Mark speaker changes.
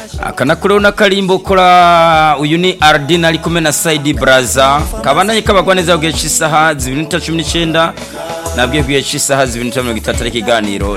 Speaker 1: akanakuru na karimbo kora uyu ni Ardina ari kumwe na Saidi Braza kabanaye kabagwa neza ugiye isaha 2:19 nabwiye kuye isaha 2:30 ikiganiro